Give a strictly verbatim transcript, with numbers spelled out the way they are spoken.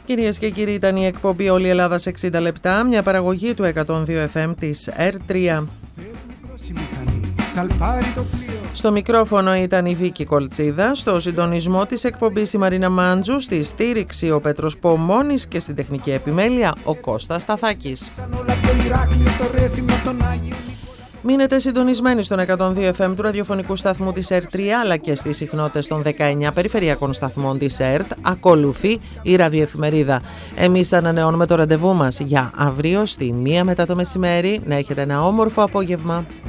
Κυρίες και κύριοι, ήταν η εκπομπή «Όλη η Ελλάδα σε εξήντα λεπτά», μια παραγωγή του εκατόν δύο εφ εμ της ερ τρία. Στο μικρόφωνο ήταν η Βίκη Κολτσίδα, στο συντονισμό της εκπομπής η Μαρίνα Μάντζου, στη στήριξη ο Πέτρος Πομώνης και στην τεχνική επιμέλεια ο Κώστας Σταθάκης. Μείνετε συντονισμένοι στον εκατόν δύο εφ εμ του ραδιοφωνικού σταθμού της ερ τρία, αλλά και στις συχνότητες των δεκαεννιά περιφερειακών σταθμών της ΕΡΤ. Ακολουθεί η ραδιοεφημερίδα. Εμείς ανανεώνουμε το ραντεβού μας για αύριο στη μία μετά το μεσημέρι. Να έχετε ένα όμορφο απόγευμα.